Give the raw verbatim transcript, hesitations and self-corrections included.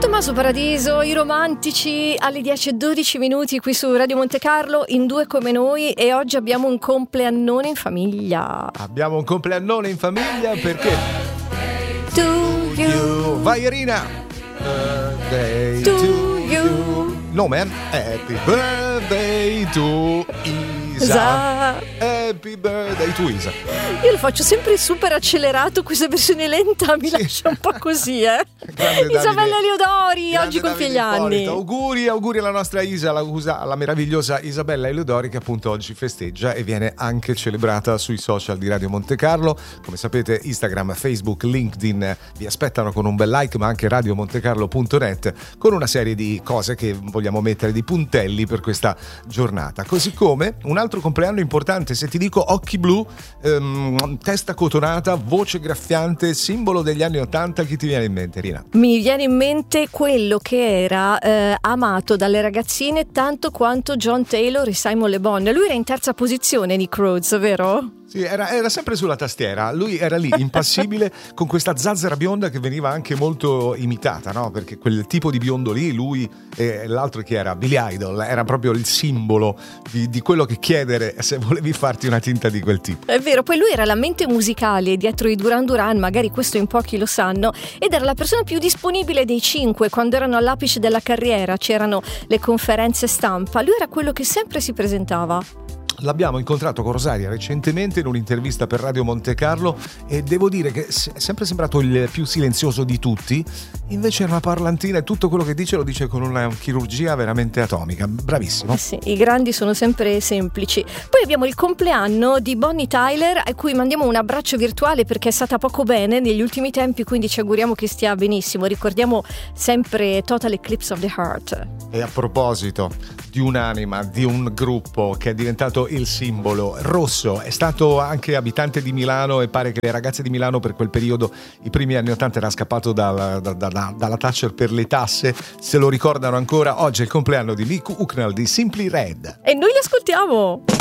Tommaso Paradiso, i romantici alle dieci e dodici minuti qui su Radio Monte Carlo, in due come noi, e oggi abbiamo un compleannone in famiglia. Abbiamo un compleannone in famiglia perché To you. Vai Irina. Birthday To to you. you. No man, happy birthday to Isa. Happy birthday to Isa. Io lo faccio sempre super accelerato, questa versione lenta mi Sì. lascia un po' così, eh. Grande Isabella Davide. Eleodori, Grande oggi compie Davide gli anni. Ippolito. Auguri, auguri alla nostra Isa, alla, usa- alla meravigliosa Isabella Eleodori, che appunto oggi festeggia e viene anche celebrata sui social di Radio Monte Carlo. Come sapete, Instagram, Facebook, LinkedIn vi aspettano con un bel like, ma anche radiomontecarlo punto net con una serie di cose che vogliamo mettere, di puntelli per questa giornata. Così come un altro compleanno importante, se ti dico occhi blu, ehm, testa cotonata, voce graffiante, simbolo degli anni Ottanta, chi ti viene in mente, Rina? Mi viene in mente quello che era eh, amato dalle ragazzine tanto quanto John Taylor e Simon Le Bon. Lui era in terza posizione, Nick Rhodes, vero? Sì, era, era sempre sulla tastiera, lui era lì impassibile con questa zazzera bionda che veniva anche molto imitata, no? Perché quel tipo di biondo lì, lui e l'altro che era Billy Idol, era proprio il simbolo di, di quello che chiedere se volevi farti una tinta di quel tipo. È vero, poi lui era la mente musicale dietro i Duran Duran, magari questo in pochi lo sanno, ed era la persona più disponibile dei cinque quando erano all'apice della carriera, c'erano le conferenze stampa, lui era quello che sempre si presentava. L'abbiamo incontrato con Rosaria recentemente in un'intervista per Radio Monte Carlo e devo dire che è sempre sembrato il più silenzioso di tutti, invece è una parlantina e tutto quello che dice lo dice con una chirurgia veramente atomica. Bravissimo. Eh sì, i grandi sono sempre semplici. Poi abbiamo il compleanno di Bonnie Tyler, a cui mandiamo un abbraccio virtuale perché è stata poco bene negli ultimi tempi, quindi ci auguriamo che stia benissimo. Ricordiamo sempre Total Eclipse of the Heart. E a proposito di un'anima, di un gruppo che è diventato il simbolo, Rosso è stato anche abitante di Milano e pare che le ragazze di Milano per quel periodo, i primi anni ottanta, era scappato dalla, da, da, dalla Thatcher per le tasse, se lo ricordano ancora. Oggi è il compleanno di Nick Hucknall di Simply Red E noi li ascoltiamo!